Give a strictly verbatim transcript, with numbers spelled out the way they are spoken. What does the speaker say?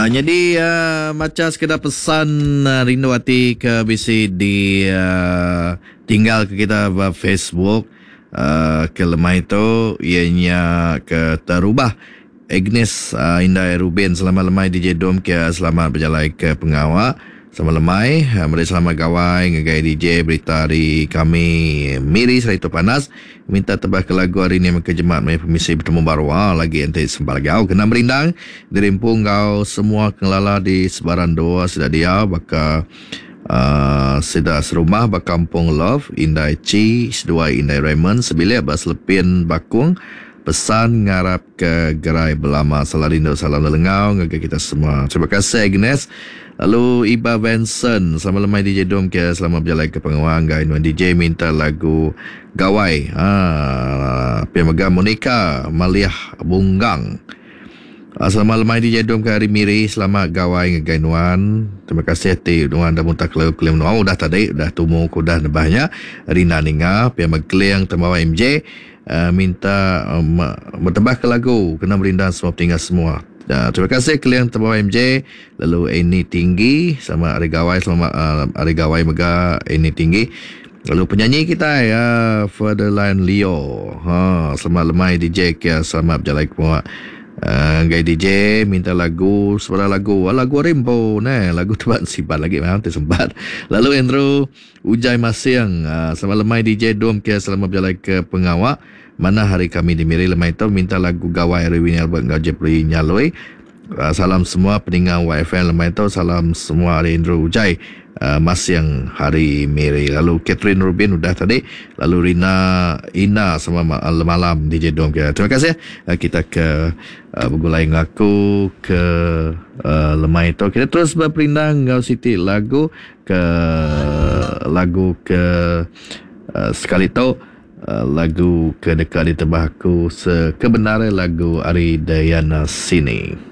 Uh, jadi uh, macam sekedar pesan uh, rindu hati ke B C di uh, tinggal ke kita di Facebook uh, ke lemah itu ianya ke terubah Agnes uh, Indah Rubin selamat lemai D J Dom ke selamat berjalan ke pengawal selamat lemai uh, mereka selamat gawai ngegai D J berita dari kami Miri Seraitu Panas minta tebak ke lagu hari ini ke jemaat mai permisi bertemu baru ah, lagi ente sembal gau kena merindang dirimpung gau semua kelala di sebaran doa sudah dia baka uh, sudah serumah bakampung Love Indai Ci sedua Indai Raymond sebilik bas lepin bakung pesan ngarap ke gerai belama salarindo salam lelengau ngaga kita semua. Terima kasih Agnes. Lalu Iba Vincent selamat lemai D J Dom ke selamat berjalan ke pengawang gainuan D J minta lagu Gawai ah Piamaga Monica Maliah Bunggang. Selamat lemai D J Dom ke hari Miri selamat gawai ngegainuan. Terima kasih ti nuan dah mutak leu klaim nuan dah tadi dah tumu ku dah nebahnya Rina Ninga Piamaga Kliang tembawa M J. Uh, minta um, bertambah ke lagu kena merindang semua tinggal semua. Uh, terima kasih kalian terbawa M J. Lalu Eni Tinggi sama Ari Gawai selamat uh, Ari Gawai Mega Eni Tinggi. Lalu penyanyi kita ya Ferdinand Leo. Ha selamat lemai D J ke selamat berjalan ke semua. Uh, Gai D J minta lagu sebarang lagu lagu Rainbow nah lagu tebat simpan lagi memang tersempat. Lalu Andrew Ujai Masiang uh, selamat lemai D J Dom ke selamat berjalan ke pengawak mana hari kami di Miri lemai tu minta lagu Gawai Rewin Albert Ngajep Ri Nyaloi. Uh, salam semua pendengar Y F M lemai tu salam semua hari Andrew Ujai uh, Masiang hari Miri. Lalu Catherine Rubin udah tadi. Lalu Rina Ina sama malam, malam D J Dom ke. Terima kasih. Uh, kita ke uh, bergulai ngaku ke uh, lemai tu. Kita terus berperindang Ngau Siti lagu ke lagu ke uh, sekali tu uh, lagu ke dekat di tebahku sekebenaran lagu Ari Dayana Sini.